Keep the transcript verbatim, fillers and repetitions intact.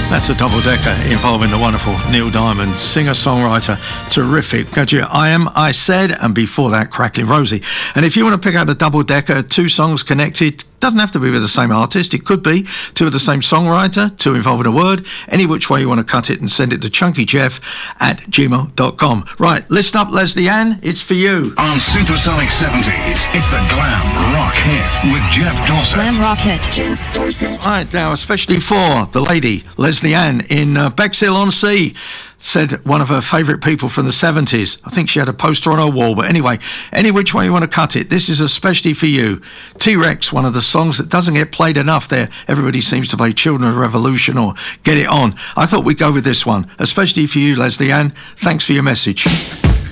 That's a double-decker involving the wonderful Neil Diamond, singer-songwriter, terrific. Got you I Am, I Said, and before that, Crackling Rosie. And if you want to pick out a double-decker, two songs connected, doesn't have to be with the same artist. It could be two of the same songwriter, two involving a word. Any which way you want to cut it, and send it to chunkyjeff at gmail dot com. Right, listen up, Leslie Ann. It's for you. On Supersonic seventies, it's the Glam Rock Hit with Jeff Dorset. Glam Rock Hit, Jeff Dorset. Right, now, especially for the lady, Leslie Ann, in uh, Bexhill-on-Sea. Said one of her favourite people from the seventies. I think she had a poster on her wall. But anyway, any which way you want to cut it, this is especially for you. T-Rex, one of the songs that doesn't get played enough there. Everybody seems to play Children of the Revolution or Get It On. I thought we'd go with this one, especially for you, Leslie Ann. Thanks for your message.